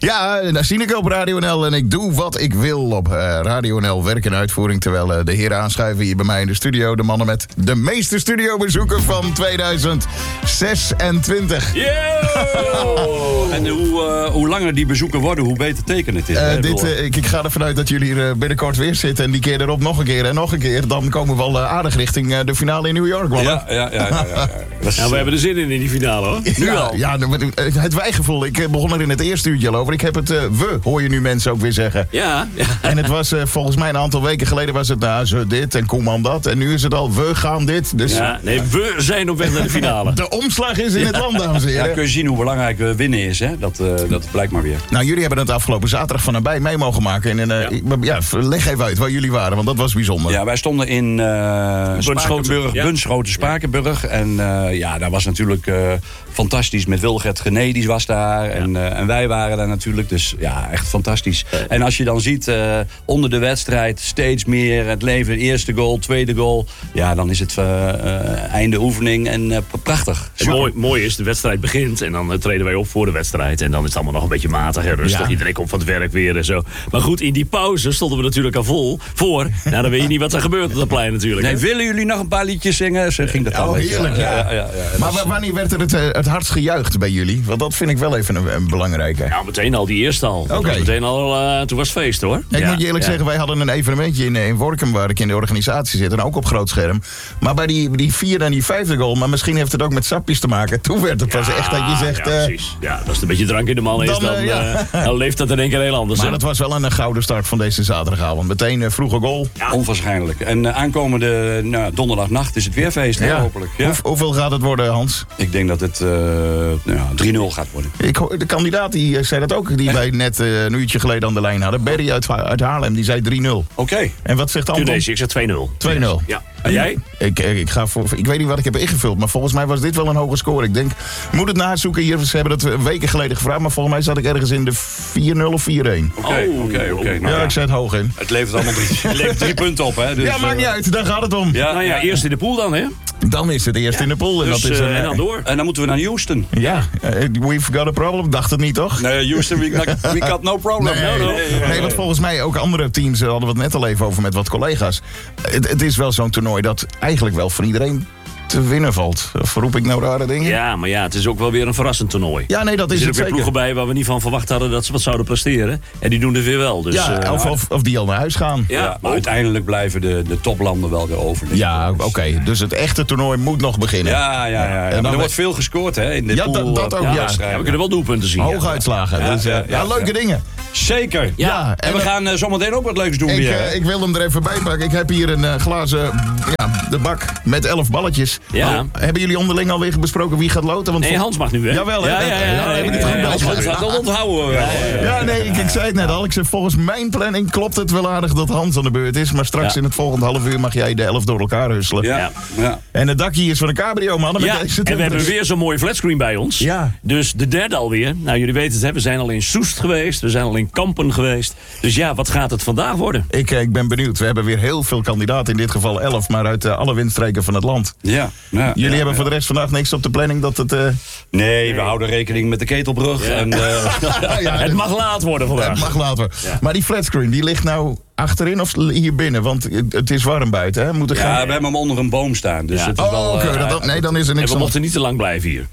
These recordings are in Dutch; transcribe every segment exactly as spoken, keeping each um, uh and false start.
Ja, daar zie ik op Radio N L en ik doe wat ik wil op uh, Radio N L. Werk en uitvoering, terwijl uh, de heren aanschuiven hier bij mij in de studio. De mannen met de meeste studiobezoeken van tweeduizend zesentwintig. Yo! En hoe, uh, hoe langer die bezoeken worden, hoe beter teken het is. Uh, dit, uh, ik, ik ga ervan uit dat jullie hier uh, binnenkort weer zitten. En die keer erop nog een keer en nog een keer. Dan komen we wel uh, aardig richting uh, de finale in New York. Man. Ja, ja, ja. ja, ja, ja. Is, nou, we hebben er zin in in die finale, hoor. Nu ja, al. Ja, het wijgevoel. Ik begon er in het eerste uurtje al over. Ik heb het uh, we, hoor je nu mensen ook weer zeggen. Ja. ja. En het was uh, volgens mij een aantal weken geleden was het nou, ze dit en Koeman dat. En nu is het al, we gaan dit. Dus ja, nee, we zijn op weg naar de finale. De omslag is in ja. het land, dames en heren. Ja, kun je zien hoe belangrijk uh, winnen is, hè? Dat, uh, dat blijkt maar weer. Nou, jullie hebben het afgelopen zaterdag van nabij mee mogen maken. En, uh, ja. ja, leg even uit waar jullie waren, want dat was bijzonder. Ja, wij stonden in uh, Spakenburg, ja. Bunschoten, Spakenburg. En uh, ja, daar was natuurlijk uh, fantastisch met Wilgert Gené, die was daar. Ja. En, uh, en wij waren daar natuurlijk, dus ja, echt fantastisch. Ja. En als je dan ziet, uh, onder de wedstrijd steeds meer het leven, eerste goal, tweede goal. Ja, dan is het uh, uh, einde oefening en uh, prachtig. En mooi, mooi is, de wedstrijd begint en dan uh, treden wij op voor de wedstrijd. En dan is het allemaal nog een beetje matig en rustig. Ja. Iedereen komt van het werk weer en zo. Maar goed, in die pauze stonden we natuurlijk al vol voor. Nou, dan weet je niet wat er gebeurt op dat plein natuurlijk. Nee, hè? willen jullie nog een paar liedjes zingen? Zo ging dat al. Oh, heerlijk, ja. ja, ja, ja, ja maar was... wanneer werd er het, het hardst gejuicht bij jullie? Want dat vind ik wel even een, een belangrijke. Nou, meteen al, die eerste al. Oké. Okay. Meteen al, uh, toen was het feest, hoor. Ik ja, moet je eerlijk ja. zeggen, wij hadden een evenementje in, in Workum waar ik in de organisatie zit. En ook op groot scherm. Maar bij die, die vierde en die vijfde goal, maar misschien heeft het ook met sapjes te maken. Toen werd het pas ja, echt dat je zegt... Ja, precies. Ja, als het een beetje drank in de man is, dan, dan, uh, ja. uh, dan leeft dat in één keer heel anders. Maar hè? dat was wel een, een gouden start van deze zaterdagavond. Meteen uh, vroege goal. Ja. Onwaarschijnlijk. En uh, aankomende nou, donderdagnacht is het weer feest, ja. hopelijk. Ja. Hoe, hoeveel gaat het worden, Hans? Ik denk dat het uh, nou, drie nul gaat worden. Ik, de kandidaat die uh, zei dat ook, die wij net uh, een uurtje geleden aan de lijn hadden. Barry uit, uit Haarlem, die zei drie nul. Oké. Okay. En wat zegt Anton? Tunesië, ik zeg twee nul. twee nul. Ja. En jij? Ik, ik, ga voor, ik weet niet wat ik heb ingevuld, maar volgens mij was dit wel een hoge score. Ik denk, moet het nazoeken hier. Ze hebben dat weken geleden gevraagd, maar volgens mij zat ik ergens in de vier nul of vier een. Oké, oké, oké. Ja, ik zet hoog in. Het levert allemaal drie, het levert drie punten op, hè? Dus, ja, maakt niet uit, daar gaat het om. Ja, nou ja, eerst in de pool dan, hè? Dan is het eerst ja. in de pool. En, dus, dat is een, uh, en dan door. En dan moeten we naar Houston. Ja, uh, we've got a problem. Dacht het niet, toch? Nee, Houston, we got, we got no problem. Nee, no, no. nee, nee, nee, want volgens mij ook andere teams, daar hadden we het net al even over met wat collega's. Het, het is wel zo'n toernooi dat eigenlijk wel voor iedereen te winnen valt. Of roep ik nou rare dingen? Ja, maar ja, het is ook wel weer een verrassend toernooi. Ja, nee, dat is er het zeker. Er zijn ploegen bij waar we niet van verwacht hadden dat ze wat zouden presteren. En die doen het weer wel. Dus, ja, uh, of, of, of die al naar huis gaan. Ja, ja, maar uiteindelijk blijven de, de toplanden wel weer over. Ja, oké. Okay. Dus het echte toernooi moet nog beginnen. Ja, ja, ja. ja. En maar er wordt veel gescoord, hè? In de ja, pool, dat, dat ook, ja. ja. ja. We kunnen wel doelpunten zien. Hoge uitslagen. Ja, dus, uh, ja, ja, ja, leuke ja. dingen. Zeker. Ja. ja. En, en we gaan uh, zometeen ook wat leuks doen ik, weer. Uh, ik wil hem er even bij pakken. Ik heb hier een uh, glazen ja, de bak met elf balletjes. Ja. Oh, hebben jullie onderling alweer besproken wie gaat loten? Want nee, Hans mag nu, hè? Jawel, hè? Ja, ja, ja. ja, ja, ja, ja, ja. Hans gaat dat onthouden. Ja, ja, nee, ik, ik zei het net al. Ik zei, volgens mijn planning klopt het wel aardig dat Hans aan de beurt is. Maar straks ja. in het volgende half uur mag jij de elf door elkaar husselen. Ja. Ja. En het dakje is van een cabrio, man. Ja. En we hebben weer zo'n mooie flatscreen bij ons. Ja. Dus de derde alweer. Nou, jullie weten het, hè? We zijn al in Soest geweest. We zijn al in Kampen geweest. Dus ja, wat gaat het vandaag worden? Ik, ik ben benieuwd. We hebben weer heel veel kandidaten. In dit geval elf, maar uit uh, alle windstreken van het land. Ja. ja jullie ja, hebben ja. voor de rest vandaag niks op de planning dat het... Uh... Nee, nee, we houden rekening met de Ketelbrug. Ja. En, uh... ja, het mag laat worden vandaag. Het mag laat worden. Ja. Maar die flatscreen, die ligt nou achterin of hier binnen? Want het is warm buiten, hè? Moet er ja, geen... we hebben hem onder een boom staan. Dus ja. het is oh, wel... oké. Okay, uh, nee, dan is er niks en we mochten niet te lang blijven hier.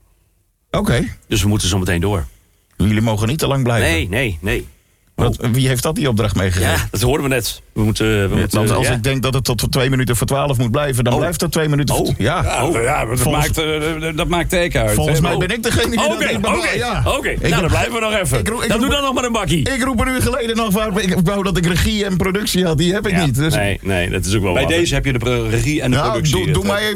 Oké. Okay. Dus we moeten zo meteen door. Jullie mogen niet te lang blijven? Nee, nee, nee. Wat, wie heeft dat die opdracht meegegeven? Ja, dat hoorden we net. We moeten, we ja, moeten, want als ja. ik denk dat het tot twee minuten voor twaalf moet blijven, dan oh. blijft het twee minuten voor... Oh. Ja, ja, oh. ja dat, volgens, maakt, uh, dat maakt teken uit. Volgens hè? mij ben ik degene die oh, dat okay, denkt. Oké, okay. ja. okay. nou dan blijven we nog even. Ik, ik, ik dan doe dan nog maar een bakkie. Ik roep een uur geleden nog waar ik wou dat ik regie en productie had. Die heb ik ja, niet. Dus nee, nee, dat is ook wel Bij wat. deze heb je de regie en de nou, productie. Doe, doe mij even